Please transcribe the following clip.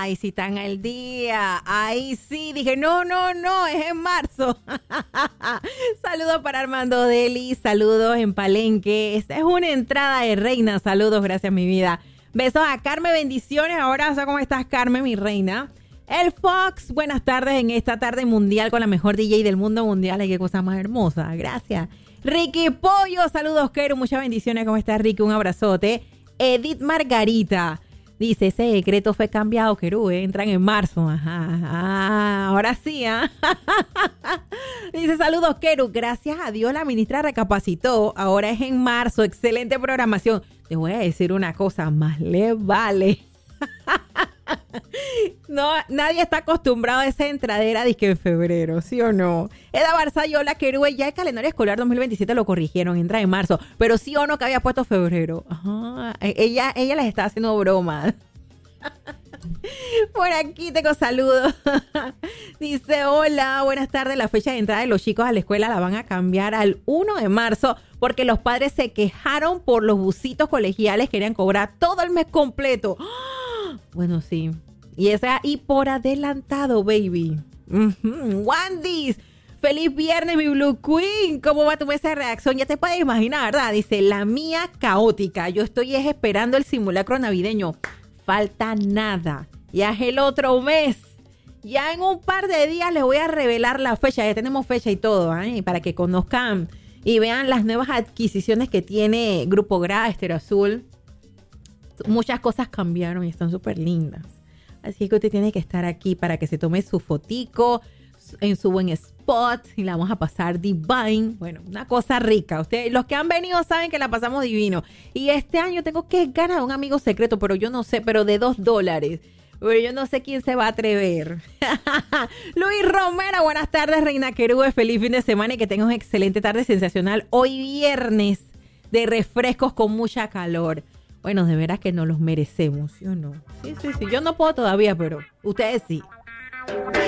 Ay, si están al día. Ahí sí, dije, no, es en marzo. Saludos para Armando Deli, saludos en Palenque. Esta es una entrada de reina. Saludos, gracias mi vida. Besos a Carmen, bendiciones. Ahora, ¿cómo estás, Carmen, mi reina? El Fox, buenas tardes en esta tarde mundial con la mejor DJ del mundo mundial. Ay, qué cosa más hermosa, gracias. Ricky Pollo, saludos, Kero, muchas bendiciones. ¿Cómo estás, Ricky? Un abrazote. Edith Margarita dice, ese decreto fue cambiado, Kerú, entran en marzo. Ajá, ahora sí, ¿ah? Dice, saludos, Kerú. Gracias a Dios la ministra recapacitó. Ahora es en marzo. Excelente programación. Te voy a decir una cosa, más le vale. No, nadie está acostumbrado a esa entradera de que en febrero, ¿sí o no? Eda Barzayola, Kerú, ya el calendario escolar 2027 lo corrigieron, entra en marzo. Pero sí o no que había puesto febrero. Ajá, ella les está haciendo bromas. Por aquí tengo saludos. Dice, hola, buenas tardes. La fecha de entrada de los chicos a la escuela la van a cambiar al 1 de marzo porque los padres se quejaron por los busitos colegiales, querían cobrar todo el mes completo. Bueno, sí. Y por adelantado, baby. Wandis, feliz viernes, mi Blue Queen. ¿Cómo va tu mesa de reacción? Ya te puedes imaginar, ¿verdad? Dice, la mía caótica. Yo estoy esperando el simulacro navideño. Falta nada. Ya es el otro mes. Ya en un par de días les voy a revelar la fecha. Ya tenemos fecha y todo, ¿eh? Para que conozcan y vean las nuevas adquisiciones que tiene Grupo Gra, Estéreo Azul. Muchas cosas cambiaron y están súper lindas. Así que usted tiene que estar aquí para que se tome su fotico en su buen spot y la vamos a pasar divine. Bueno, una cosa rica. Ustedes, los que han venido saben que la pasamos divino. Y este año tengo que ganar un amigo secreto, pero yo no sé, pero de $2. Pero yo no sé quién se va a atrever. Luis Romero, buenas tardes, Reina Querube. Feliz fin de semana y que tengas una excelente tarde sensacional. Hoy viernes de refrescos con mucha calor. Bueno, de veras que nos los merecemos, ¿sí o no? Sí. Yo no puedo todavía, pero ustedes sí.